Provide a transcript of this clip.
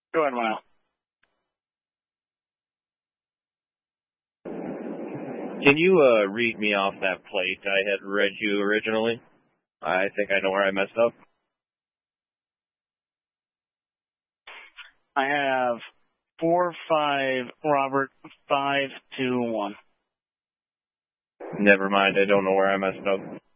Go ahead, Lyle. Can you read me off that plate? I had read you originally. I think I know where I messed up. I have 4-5 Robert 5-2-1. Never mind, I don't know where I messed up.